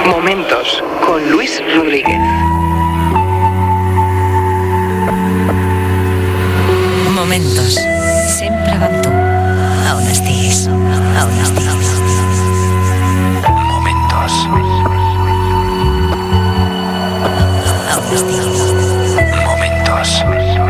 Momentos con Luis Rodríguez. Momentos. Sempre amb tu. A on estiguis. A on estiguis. Momentos. A on estiguis. Momentos.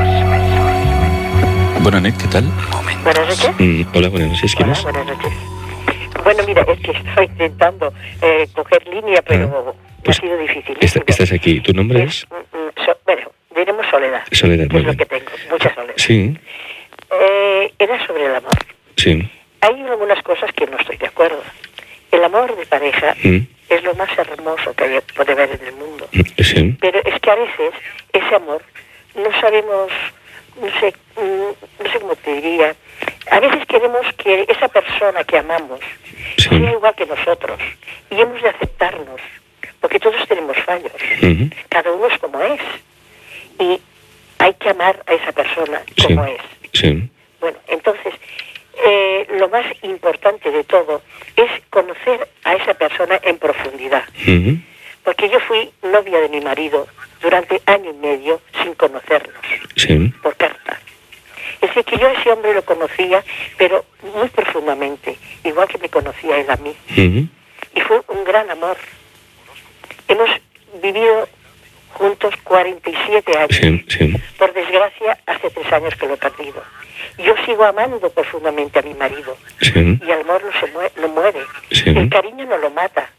Buenas noches, ¿qué tal? Buenas noches. Hola, buenas noches, ¿quién es? Buenas noches. Bueno, mira, es que estoy intentando coger línea, pero pues ha sido difícil. Estás aquí, ¿tu nombre es? Bueno, diremos Soledad. Soledad, que muy es lo bien. que tengo, mucha soledad. Sí, Era sobre el amor. sí. Hay algunas cosas que no estoy de acuerdo. El amor de pareja es lo más hermoso que puede haber en el mundo. Sí. Pero es que a veces ese amor no sabemos, no sé cómo te diría. A veces queremos que esa persona que amamos Sí. sea igual que nosotros y hemos de aceptarnos, porque todos tenemos fallos. Cada uno es como es y hay que amar a esa persona como es. Sí. Bueno, entonces, lo más importante de todo es conocer a esa persona en profundidad. Porque yo fui novia de mi marido durante año y medio sin conocernos, Sí. por carta. Es decir, que yo a ese hombre lo conocía, pero muy profundamente, igual que me conocía él a mí. Y fue un gran amor. Hemos vivido juntos 47 años. Sí, sí. Por desgracia, hace 3 años que lo he perdido. Yo sigo amando profundamente a mi marido. Sí. Y el amor no muere. Sí. El cariño no lo mata.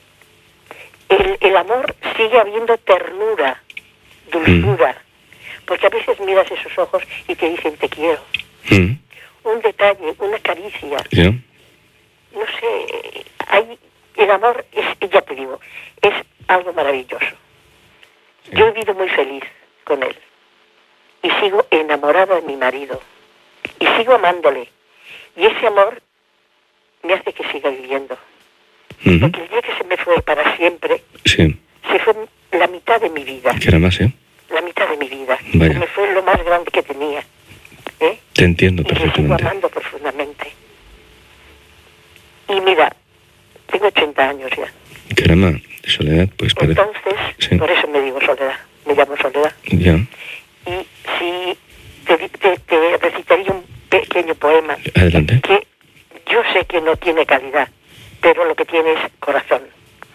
El amor sigue habiendo ternura, dulzura. Porque a veces miras esos ojos y te dicen te quiero. Un detalle, una caricia. Ya. No sé, el amor es, ya te digo, es algo maravilloso. Yo he vivido muy feliz con él. Y sigo enamorada de mi marido. Y sigo amándole. Y ese amor me hace que siga viviendo. Porque el día que se me fue para siempre, Sí. se fue la mitad de mi vida. Que era más, ¿eh? La mitad de mi vida. Vaya. Se me fue lo más grande que tenía. Te entiendo Y le sigo perfectamente. amando profundamente. Y mira, tengo 80 años ya. Caramba, Soledad, pues parece... Entonces, Sí. por eso me digo Soledad. Me llamo Soledad. Ya. Y si te recitaría un pequeño poema Adelante. que yo sé que no tiene calidad, pero lo que tiene es